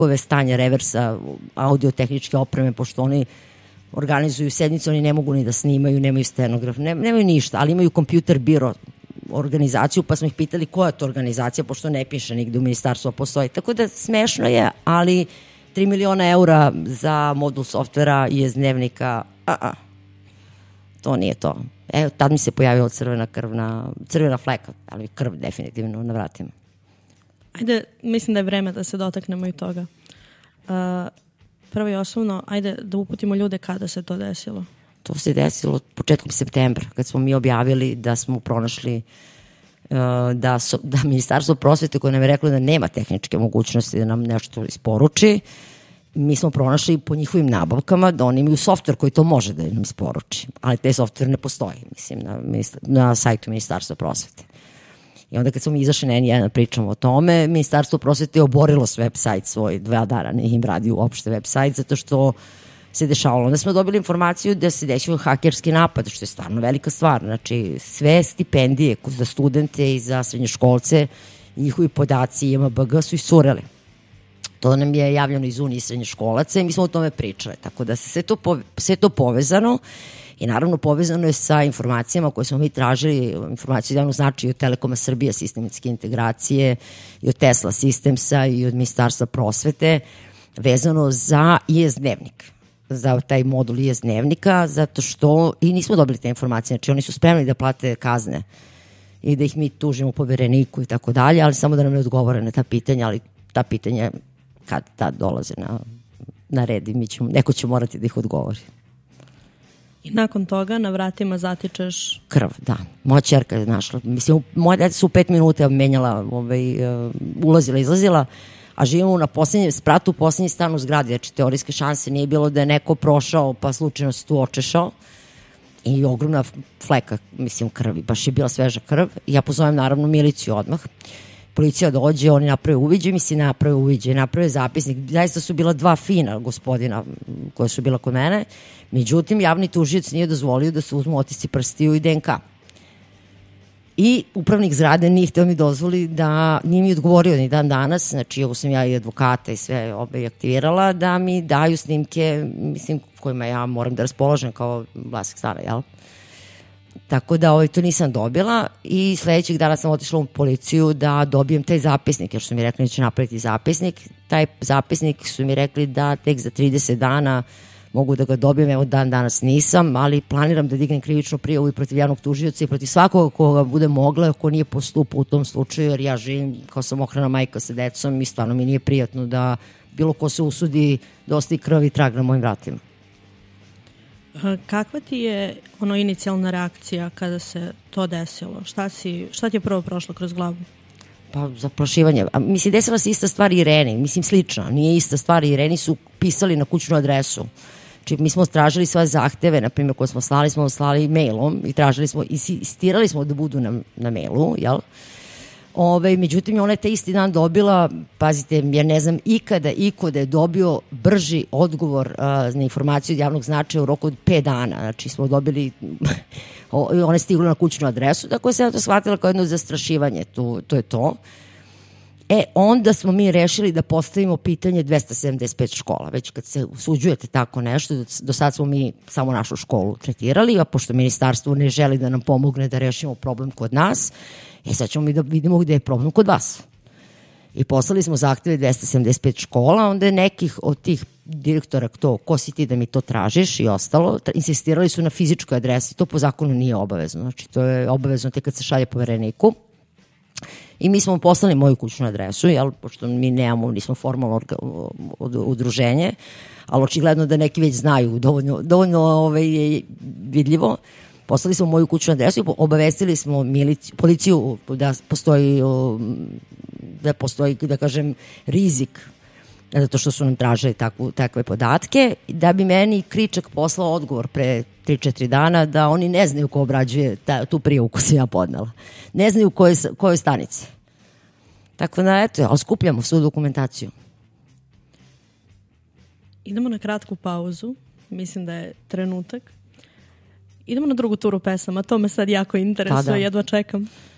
stanja, reversa, audio-tehničke opreme, pošto oni organizuju sednice, oni ne mogu ni da snimaju, nemaju stenograf, nemaju ništa, ali imaju kompjuter biro organizaciju, pa smo ih pitali koja je to organizacija, pošto ne piše nigde u ministarstvu, postoji. Tako da smešno je, ali 3 miliona eura za modul softvera i iz dnevnika, to nije to. Evo, tad mi se pojavila crvena fleka, ali krv definitivno na vratima. Ajde, mislim da je vreme da se dotaknemo i toga. Prvo i osnovno, ajde da uputimo ljude kada se to desilo. To se desilo početkom septembra, kad smo mi objavili da smo pronašli da Ministarstvo prosvete koje nam je reklo da nema tehničke mogućnosti da nam nešto isporuči, mi smo pronašli po njihovim nabavkama da oni imaju softver koji to može da nam isporuči, ali taj softver ne postoji, mislim, na sajtu Ministarstva prosvete. I onda kad smo mi izašli na N1 pričamo o tome, Ministarstvo prosvete je oborilo s web sajt svoj, 2 dana ne im radi uopšte web sajt, zato što se dešavalo. Onda smo dobili informaciju da se desio hakerski napad, što je stvarno velika stvar. Znači, sve stipendije za studente i za srednjoškolce, njihovi podaci IMBG su iscureli. To nam je javljeno iz Unije srednjoškolaca i mi smo o tome pričali. Tako da se sve to povezano i naravno povezano je sa informacijama koje smo mi tražili, informacije javnog značaja i od Telekoma Srbije, sistematske integracije, i od Tesla Systemsa i od Ministarstva prosvete, vezano za IS dnevnik, za taj modul IS dnevnika, zato što i nismo dobili te informacije, znači oni su spremni da plate kazne i da ih mi tužimo u povereniku i tako dalje, ali samo da nam ne odgovore na ta pitanja, ali ta pitanja kad tad dolaze na red i neko će morati da ih odgovori. I nakon toga na vratima zatičeš krv, da. Moja ćerka je našla. Mislim, moja djeca su u 5 minuta menjala, ulazila, izlazila, a živimo na poslednjem spratu, u poslednji stan u zgradi. Znači, teorijske šanse nije bilo da je neko prošao pa slučajno se tu očešao. I ogromna fleka, mislim, krvi. Baš je bila sveža krv. Ja pozovem, naravno, miliciju odmah. Policija dođe, oni naprave uviđaj, naprave zapisnik. Zaista su bila 2 fina gospodina koja su bila kod mene. Međutim, javni tužilac nije dozvolio da se uzmu otisci prstiju i DNK. I upravnik zgrade nije hteo mi dozvoli da, nije mi odgovorio ni dan danas, znači ovo sam ja i advokata i sve aktivirala, da mi daju snimke, mislim, kojima ja moram da raspoložem kao vlasnik stana, jel? Tako da to nisam dobila i sledećeg dana sam otišla u policiju da dobijem taj zapisnik, jer su mi rekli da će napraviti zapisnik. Taj zapisnik su mi rekli da tek za 30 dana mogu da ga dobijem, evo dan danas nisam, ali planiram da dignem krivičnu prijavu i protiv javnog tužioca i protiv svakoga koga bude mogla, ako nije postupao u tom slučaju, jer ja živim kao samohrana majka sa decom i stvarno mi nije prijatno da bilo ko se usudi da ostavi krv i trag na mojim vratima. Kakva ti je inicijalna reakcija kada se to desilo? Šta ti je prvo prošlo kroz glavu? Pa zaplašivanje. Mislim, desila se ista stvar i Ireni. Mislim, slično. Nije ista stvar. Ireni su pisali na kućnu adresu. Znači, mi smo tražili svoje zahteve, na primjer, koje smo slali mailom i tražili smo, insistirali smo da budu na mailu, jel? Međutim, ona je taj isti dan dobila, pazite, jer ne znam ikada je dobio brži odgovor na informaciju od javnog značaja u roku od 5 dana. Znači smo dobili, ona je stigla na kućnu adresu, tako se ja to shvatila kao jedno zastrašivanje, to je to. Onda smo mi rešili da postavimo pitanje 275 škola. Već kad se usuđujete tako nešto, do sad smo mi samo našu školu tretirali, a pošto ministarstvo ne želi da nam pomogne da rešimo problem kod nas, sad ćemo mi da vidimo gde je problem kod vas. I poslali smo zahteve 275 škola, onda je nekih od tih direktora, ko si ti da mi to tražiš i ostalo, insistirali su na fizičkoj adresi, to po zakonu nije obavezno, znači to je obavezno tek kad se šalje povereniku. I mi smo poslali moju kućnu adresu, jel, pošto mi nismo formalno udruženje, ali očigledno da neki već znaju, dovoljno je vidljivo. Poslali smo moju kućnu adresu i obavestili smo policiju da postoji, da kažem, rizik, zato što su nam tražili takve podatke, da bi meni Kričak poslao odgovor pre 3-4 dana da oni ne znaju ko obrađuje tu prijavu koju sam ja podnela. Ne znaju kojoj stanici. Tako da, ali skupljamo svu dokumentaciju. Idemo na kratku pauzu. Mislim da je trenutak. Idemo na drugu turu pesama. To me sad jako interesuje. Jedva čekam.